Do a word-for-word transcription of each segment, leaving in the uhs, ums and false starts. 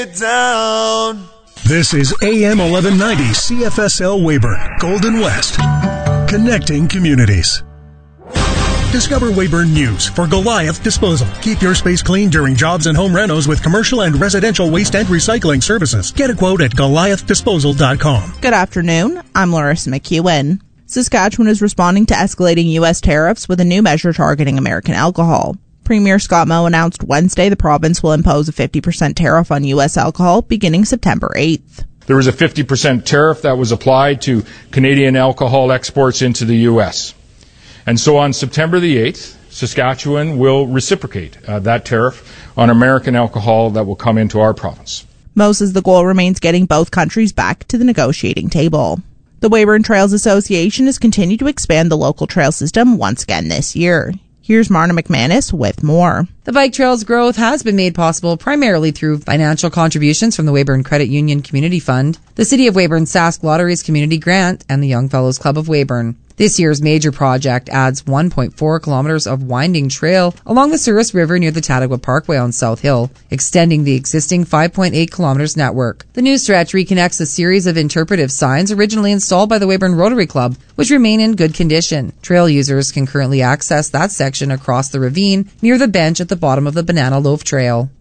Down. This is A M eleven ninety C F S L Weyburn, Golden West, connecting communities. Discover Weyburn News for Goliath Disposal. Keep your space clean during jobs and home renos with commercial and residential waste and recycling services. Get a quote at goliath disposal dot com. Good afternoon. I'm Larissa McEwen. Saskatchewan is responding to escalating U S tariffs with a new measure targeting American alcohol. Premier Scott Moe announced Wednesday the province will impose a fifty percent tariff on U S alcohol beginning September eighth. There was a fifty percent tariff that was applied to Canadian alcohol exports into the U S. And so on September the eighth, Saskatchewan will reciprocate uh, that tariff on American alcohol that will come into our province. Moe says the goal remains getting both countries back to the negotiating table. The Weyburn Trails Association has continued to expand the local trail system once again this year. Here's Marna McManus with more. The bike trail's growth has been made possible primarily through financial contributions from the Weyburn Credit Union Community Fund, the City of Weyburn Sask Lotteries Community Grant, and the Young Fellows Club of Weyburn. This year's major project adds one point four kilometers of winding trail along the Souris River near the Tattagua Parkway on South Hill, extending the existing five point eight kilometers network. The new stretch reconnects a series of interpretive signs originally installed by the Weyburn Rotary Club, which remain in good condition. Trail users can currently access that section across the ravine near the bench at the bottom of the Banana Loaf Trail.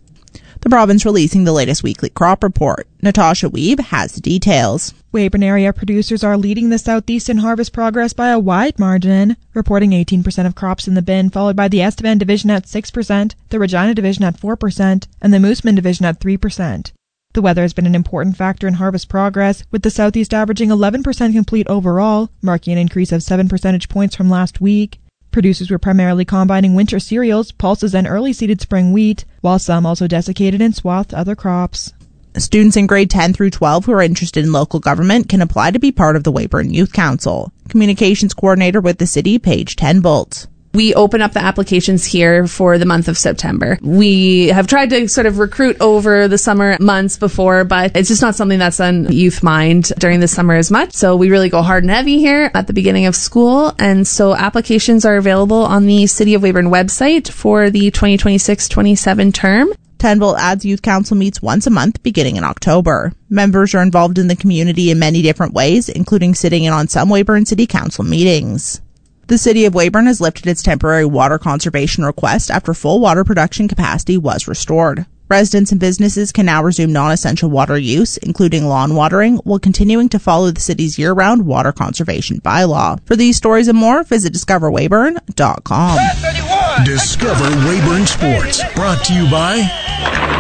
The province releasing the latest weekly crop report. Natasha Weeb has the details. Weyburn area producers are leading the southeast in harvest progress by a wide margin, reporting eighteen percent of crops in the bin, followed by the Estevan division at six percent, the Regina division at four percent, and the Moosomin division at three percent. The weather has been an important factor in harvest progress, with the southeast averaging eleven percent complete overall, marking an increase of seven percentage points from last week. Producers were primarily combining winter cereals, pulses, and early-seeded spring wheat, while some also desiccated and swathed other crops. Students in grade ten through twelve who are interested in local government can apply to be part of the Weyburn Youth Council. Communications Coordinator with the city, Paige Tenbolt. We open up the applications here for the month of September. We have tried to sort of recruit over the summer months before, but it's just not something that's on youth mind during the summer as much. So we really go hard and heavy here at the beginning of school. And so applications are available on the City of Weyburn website for the twenty twenty-six twenty-seven term. Tenbolt adds Youth Council meets once a month beginning in October. Members are involved in the community in many different ways, including sitting in on some Weyburn City Council meetings. The City of Weyburn has lifted its temporary water conservation request after full water production capacity was restored. Residents and businesses can now resume non-essential water use, including lawn watering, while continuing to follow the city's year-round water conservation bylaw. For these stories and more, visit discover weyburn dot com. Discover Weyburn Sports, brought to you by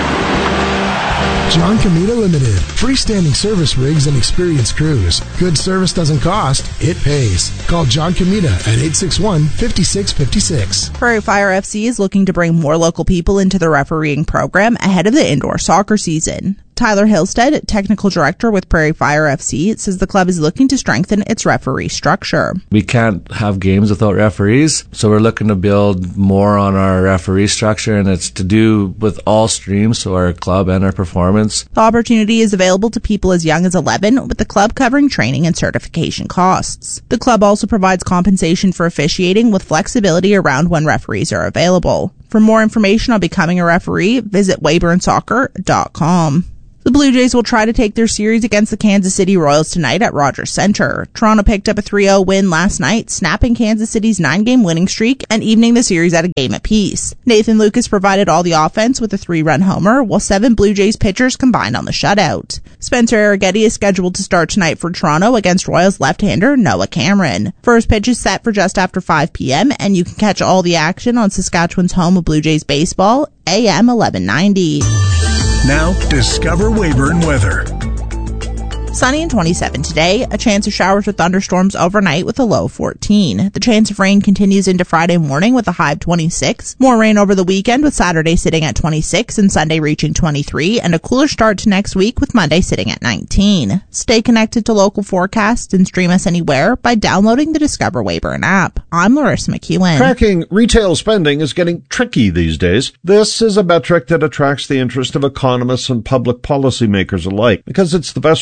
John Comita Limited. Freestanding service rigs and experienced crews. Good service doesn't cost, it pays. Call John Comita at eight six one, five six five six. Prairie Fire F C is looking to bring more local people into the refereeing program ahead of the indoor soccer season. Tyler Hillstead, technical director with Prairie Fire F C, says the club is looking to strengthen its referee structure. We can't have games without referees, so we're looking to build more on our referee structure, and it's to do with all streams, so our club and our performance. The opportunity is available to people as young as eleven, with the club covering training and certification costs. The club also provides compensation for officiating with flexibility around when referees are available. For more information on becoming a referee, visit weyburn soccer dot com. The Blue Jays will try to take their series against the Kansas City Royals tonight at Rogers Centre. Toronto picked up a three oh win last night, snapping Kansas City's nine-game winning streak and evening the series at a game apiece. Nathan Lucas provided all the offense with a three-run homer, while seven Blue Jays pitchers combined on the shutout. Spencer Arrighetti is scheduled to start tonight for Toronto against Royals left-hander Noah Cameron. First pitch is set for just after five p.m., and you can catch all the action on Saskatchewan's home of Blue Jays baseball, A M eleven ninety. Now, discover Weyburn weather. Sunny and twenty-seven today, a chance of showers or thunderstorms overnight with a low fourteen. The chance of rain continues into Friday morning with a high of twenty-six. More rain over the weekend with Saturday sitting at twenty-six and Sunday reaching twenty-three, and a cooler start to next week with Monday sitting at nineteen. Stay connected to local forecasts and stream us anywhere by downloading the Discover Weyburn app. I'm Larissa McEwen. Tracking retail spending is getting tricky these days. This is a metric that attracts the interest of economists and public policymakers alike because it's the best tool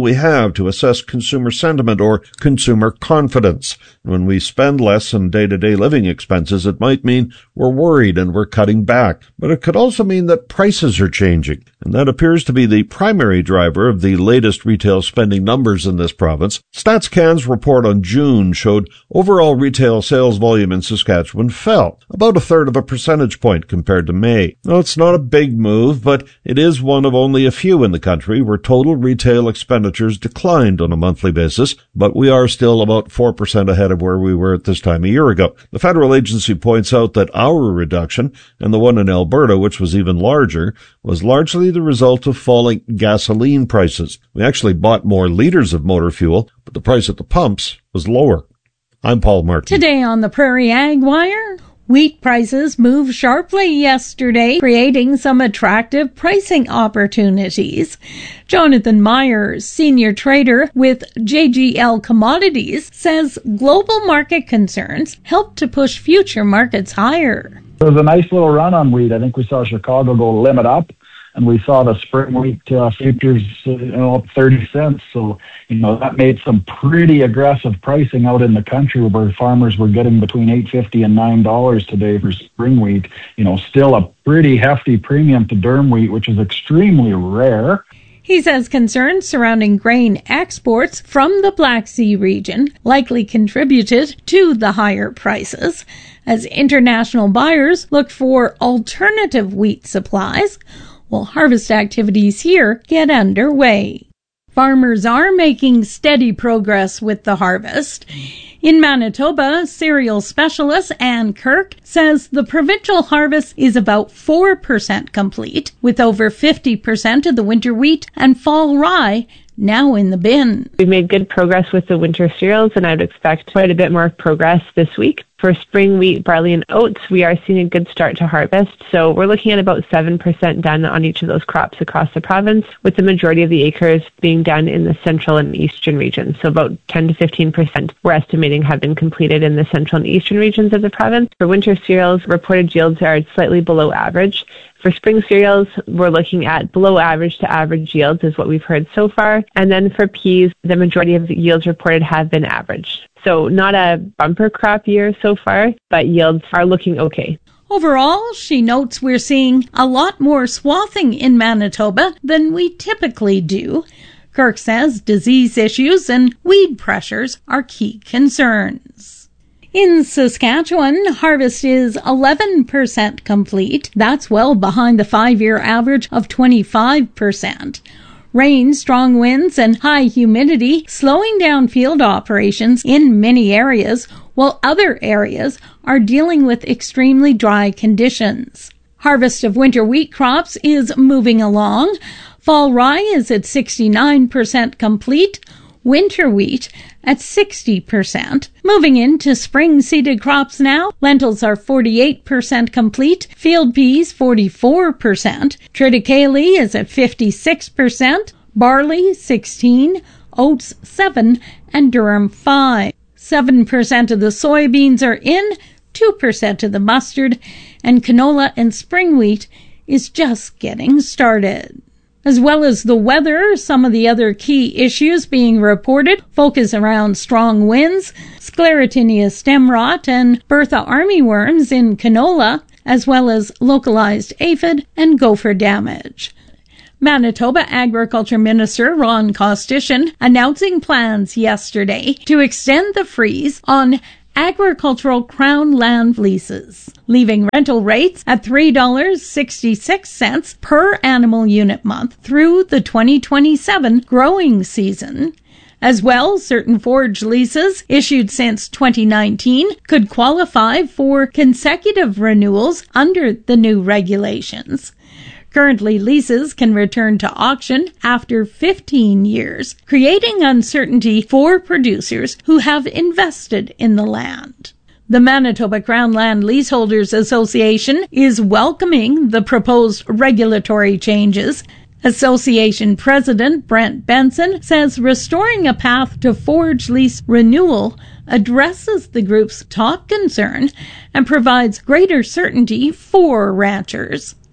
we have to assess consumer sentiment or consumer confidence. When we spend less on day-to-day living expenses, it might mean we're worried and we're cutting back. But it could also mean that prices are changing, and that appears to be the primary driver of the latest retail spending numbers in this province. StatsCan's report on June showed overall retail sales volume in Saskatchewan fell about a third of a percentage point compared to May. Now, it's not a big move, but it is one of only a few in the country where total retail expenditures declined on a monthly basis, but we are still about four percent ahead of where we were at this time a year ago. The federal agency points out that our reduction, and the one in Alberta, which was even larger, was largely the result of falling gasoline prices. We actually bought more liters of motor fuel, but the price at the pumps was lower. I'm Paul Martin. Today on the Prairie Ag Wire, wheat prices moved sharply yesterday, creating some attractive pricing opportunities. Jonathan Myers, senior trader with J G L Commodities, says global market concerns helped to push future markets higher. It was a nice little run on wheat. I think we saw Chicago go limit up, and we saw the spring wheat uh, futures uh, you know, up thirty cents. So, you know, that made some pretty aggressive pricing out in the country where farmers were getting between eight fifty and nine dollars today for spring wheat. You know, still a pretty hefty premium to durum wheat, which is extremely rare. He says concerns surrounding grain exports from the Black Sea region likely contributed to the higher prices, as international buyers look for alternative wheat supplies, while harvest activities here get underway. Farmers are making steady progress with the harvest. In Manitoba, cereal specialist Ann Kirk says the provincial harvest is about four percent complete, with over fifty percent of the winter wheat and fall rye now in the bin. We've made good progress with the winter cereals, and I would expect quite a bit more progress this week. For spring wheat, barley, and oats, we are seeing a good start to harvest. So we're looking at about seven percent done on each of those crops across the province, with the majority of the acres being done in the central and eastern regions. So about ten to fifteen percent we're estimating have been completed in the central and eastern regions of the province. For winter cereals, reported yields are slightly below average. For spring cereals, we're looking at below average to average yields is what we've heard so far. And then for peas, the majority of the yields reported have been average. So not a bumper crop year so far, but yields are looking okay. Overall, she notes we're seeing a lot more swathing in Manitoba than we typically do. Kirk says disease issues and weed pressures are key concerns. In Saskatchewan, harvest is eleven percent complete. That's well behind the five-year average of twenty-five percent. Rain, strong winds, and high humidity slowing down field operations in many areas, while other areas are dealing with extremely dry conditions. Harvest of winter wheat crops is moving along. Fall rye is at sixty-nine percent complete. Winter wheat at sixty percent. Moving into spring-seeded crops now, lentils are forty-eight percent complete, field peas forty-four percent, triticale is at fifty-six percent, barley sixteen percent, oats seven percent, and durum five percent. seven percent of the soybeans are in, two percent of the mustard, and canola and spring wheat is just getting started. As well as the weather, some of the other key issues being reported focus around strong winds, sclerotinia stem rot, and Bertha armyworms in canola, as well as localized aphid and gopher damage. Manitoba Agriculture Minister Ron Kostyshin announcing plans yesterday to extend the freeze on agricultural crown land leases, leaving rental rates at three dollars and sixty-six cents per animal unit month through the twenty twenty-seven growing season. As well, certain forage leases issued since twenty nineteen could qualify for consecutive renewals under the new regulations. Currently, leases can return to auction after fifteen years, creating uncertainty for producers who have invested in the land. The Manitoba Crown Land Leaseholders Association is welcoming the proposed regulatory changes. Association President Brent Benson says restoring a path to forage lease renewal addresses the group's top concern and provides greater certainty for ranchers.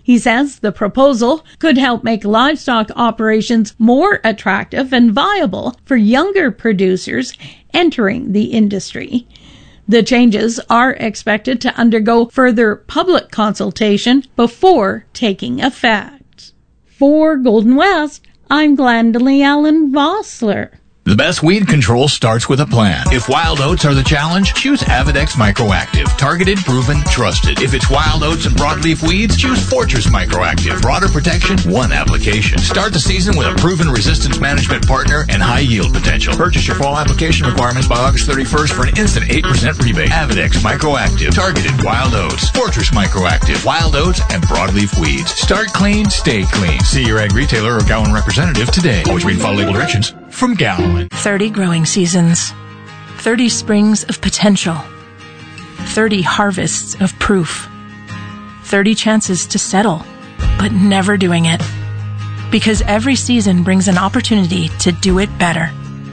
He says the proposal could help make livestock operations more attractive and viable for younger producers entering the industry. The changes are expected to undergo further public consultation before taking effect. For Golden West, I'm Glendalee Allen Vossler. The best weed control starts with a plan. If wild oats are the challenge, choose Avidex Microactive. Targeted, proven, trusted. If it's wild oats and broadleaf weeds, choose Fortress Microactive. Broader protection, one application. Start the season with a proven resistance management partner and high yield potential. Purchase your fall application requirements by August thirty-first for an instant eight percent rebate. Avidex Microactive. Targeted wild oats. Fortress Microactive. Wild oats and broadleaf weeds. Start clean, stay clean. See your ag retailer or Gowan representative today. Always read and follow label directions from Gowan. thirty growing seasons, thirty springs of potential, thirty harvests of proof, thirty chances to settle, but never doing it. Because every season brings an opportunity to do it better.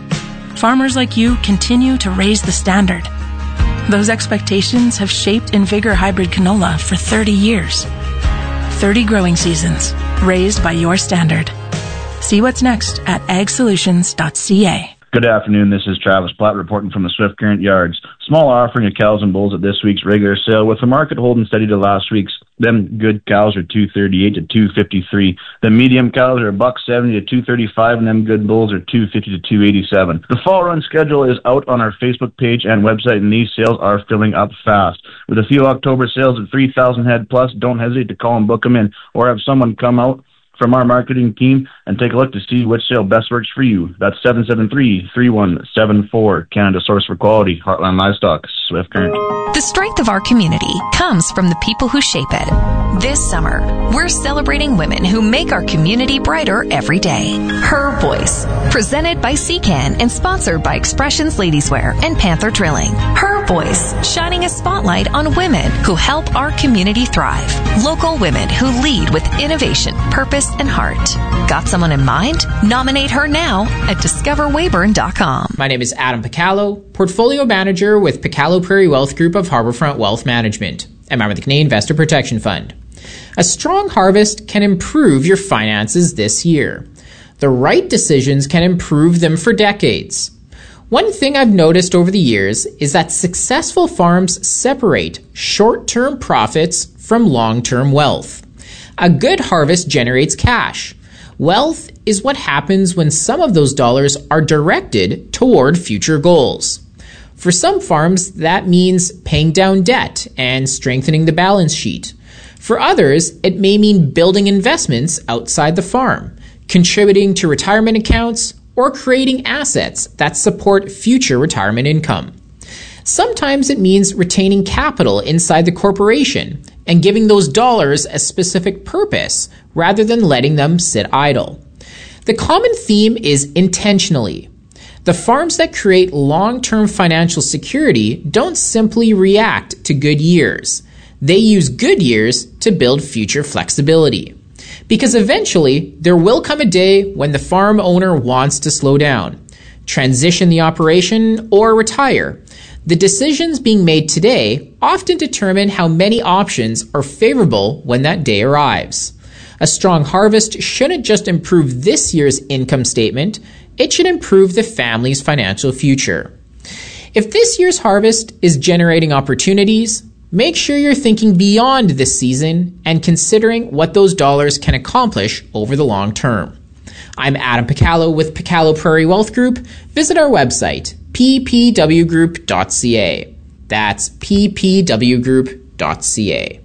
Farmers like you continue to raise the standard. Those expectations have shaped InVigor Hybrid Canola for thirty years. thirty growing seasons, raised by your standard. See what's next at ag solutions dot c a. Good afternoon. This is Travis Platt reporting from the Swift Current Yards. Small offering of cows and bulls at this week's regular sale, with the market holding steady to last week's. Them good cows are two thirty-eight to two fifty-three. The medium cows are one seventy to two thirty-five, and them good bulls are two fifty to two eighty-seven. The fall run schedule is out on our Facebook page and website, and these sales are filling up fast. With a few October sales at three thousand head plus, don't hesitate to call and book them in, or have someone come out from our marketing team and take a look to see which sale best works for you. That's seven seven three, three one seven four. Canada Source for Quality, Heartland Livestock, Swift Current. The strength of our community comes from the people who shape it. This summer, we're celebrating women who make our community brighter every day. Her Voice, presented by C CAN and sponsored by Expressions Ladieswear and Panther Drilling. Her Voice, shining a spotlight on women who help our community thrive. Local women who lead with innovation, purpose, and heart. Got someone in mind? Nominate her now at discover weyburn dot com. My name is Adam Picallo, Portfolio Manager with Picallo Prairie Wealth Group of Harbourfront Wealth Management, a member of the Canadian Investor Protection Fund. A strong harvest can improve your finances this year. The right decisions can improve them for decades. One thing I've noticed over the years is that successful farms separate short-term profits from long-term wealth. A good harvest generates cash. Wealth is what happens when some of those dollars are directed toward future goals. For some farms, that means paying down debt and strengthening the balance sheet. For others, it may mean building investments outside the farm, contributing to retirement accounts, or creating assets that support future retirement income. Sometimes it means retaining capital inside the corporation and giving those dollars a specific purpose rather than letting them sit idle. The common theme is intentionally. The farms that create long-term financial security don't simply react to good years. They use good years to build future flexibility. Because eventually, there will come a day when the farm owner wants to slow down, transition the operation, or retire. The decisions being made today often determine how many options are favorable when that day arrives. A strong harvest shouldn't just improve this year's income statement, it should improve the family's financial future. If this year's harvest is generating opportunities, make sure you're thinking beyond this season and considering what those dollars can accomplish over the long term. I'm Adam Picallo with Picallo Prairie Wealth Group. Visit our website, p p w group dot c a. That's p p w group dot c a.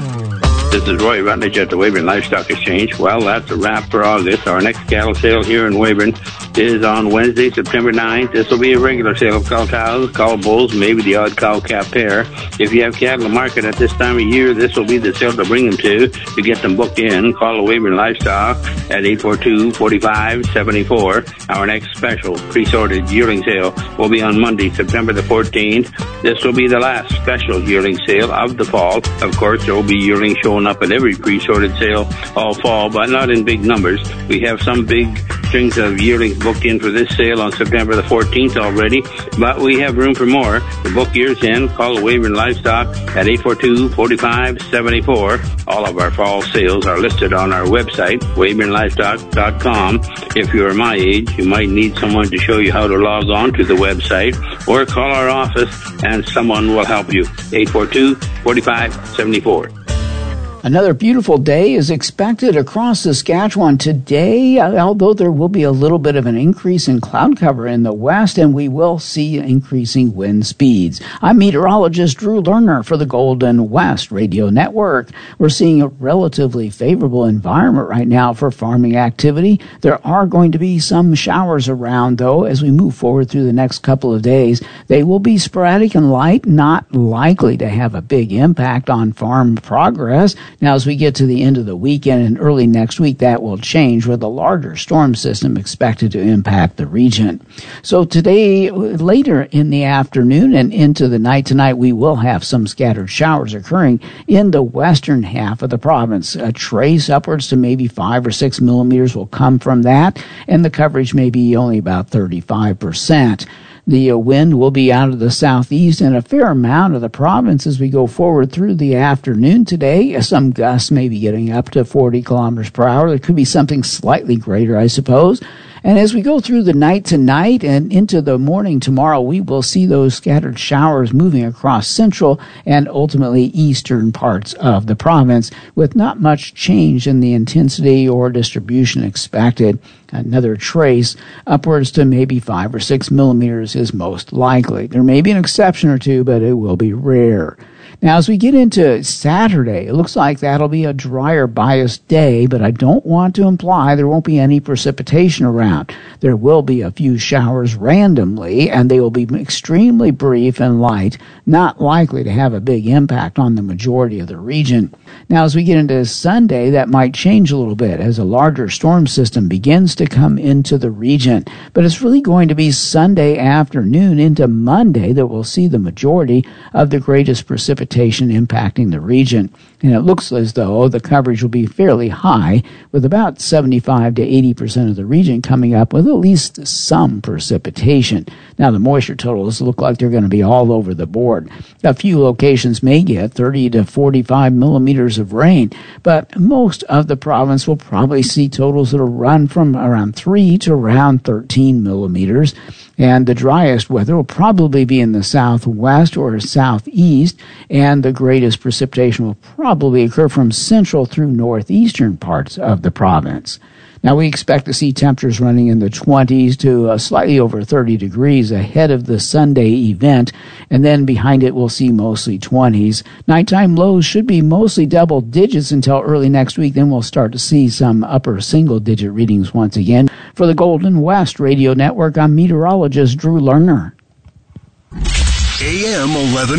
This is Roy Rutledge at the Weyburn Livestock Exchange. Well, that's a wrap for August. Our next cattle sale here in Weyburn is on Wednesday, September ninth. This will be a regular sale of cow cows, cow bulls, maybe the odd cow-calf pair. If you have cattle to market at this time of year, this will be the sale to bring them to. To get them booked in, call the Weyburn Livestock at eight four two, four five seven four. Our next special pre-sorted yearling sale will be on Monday, September the fourteenth. This will be the last special yearling sale of the fall. Of course, there will be yearlings showing up at every pre-sorted sale all fall, but not in big numbers. We have some big strings of yearlings booked in for this sale on September the fourteenth already, but we have room for more. To book yours in, call Weyburn Livestock at eight four two, four five seven four. All of our fall sales are listed on our website, weyburn livestock dot com. If you are my age, you might need someone to show you how to log on to the website, or call our office and someone will help you. eight four two, four five seven four. Another beautiful day is expected across Saskatchewan today, although there will be a little bit of an increase in cloud cover in the west, and we will see increasing wind speeds. I'm meteorologist Drew Lerner for the Golden West Radio Network. We're seeing a relatively favorable environment right now for farming activity. There are going to be some showers around, though, as we move forward through the next couple of days. They will be sporadic and light, not likely to have a big impact on farm progress. Now, as we get to the end of the weekend and early next week, that will change with a larger storm system expected to impact the region. So today, later in the afternoon and into the night tonight, we will have some scattered showers occurring in the western half of the province. A trace upwards to maybe five or six millimeters will come from that, and the coverage may be only about thirty-five percent. The uh, wind will be out of the southeast in a fair amount of the province as we go forward through the afternoon today. Some gusts may be getting up to forty kilometers per hour. There could be something slightly greater, I suppose. And as we go through the night tonight and into the morning tomorrow, we will see those scattered showers moving across central and ultimately eastern parts of the province, with not much change in the intensity or distribution expected. Another trace upwards to maybe five or six millimeters is most likely. There may be an exception or two, but it will be rare. Now, as we get into Saturday, it looks like that'll be a drier biased day, but I don't want to imply there won't be any precipitation around. There will be a few showers randomly, and they will be extremely brief and light, not likely to have a big impact on the majority of the region. Now, as we get into Sunday, that might change a little bit as a larger storm system begins to come into the region. But it's really going to be Sunday afternoon into Monday that we'll see the majority of the greatest precipitation impacting the region. And it looks as though the coverage will be fairly high, with about seventy-five to eighty percent of the region coming up with at least some precipitation. Now, the moisture totals look like they're going to be all over the board. A few locations may get thirty to forty-five millimeters of rain, but most of the province will probably see totals that will run from around three to around thirteen millimeters. And the driest weather will probably be in the southwest or southeast, and the greatest precipitation will probably occur from central through northeastern parts of the province. Now, we expect to see temperatures running in the twenties to uh, slightly over thirty degrees ahead of the Sunday event, and then behind it we'll see mostly twenties. Nighttime lows should be mostly double digits until early next week. Then we'll start to see some upper single-digit readings once again. For the Golden West Radio Network, I'm meteorologist Drew Lerner. A M eleven